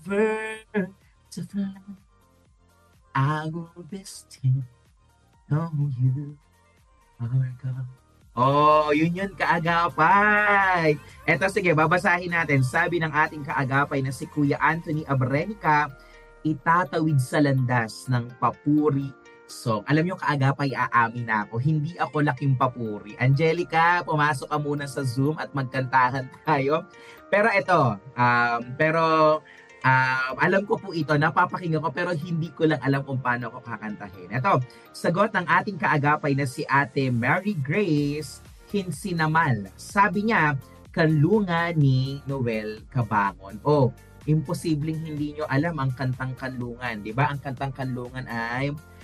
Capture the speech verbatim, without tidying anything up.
never to fly. I will be still, know you are God. Oh, yun yun, kaagapay. Eto, sige, babasahin natin. Sabi ng ating kaagapay na si Kuya Anthony Abrenica, itatawid sa landas ng papuri song. Alam niyo, kaagapay, aamin na ako, hindi ako laking papuri. Angelica, pumasok ka muna sa Zoom at magkantahan tayo. Pero ito, um, pero um, alam ko po ito, napapakinggan ko, pero hindi ko lang alam kung paano ako kakantahin. Ito, sagot ng ating kaagapay na si Ate Mary Grace Hinsinamal. Sabi niya, Kanlungan ni Noel Cabangon. Oh, imposibleng hindi nyo alam ang kantang Kanlungan. Di ba? Ang kantang Kanlungan ay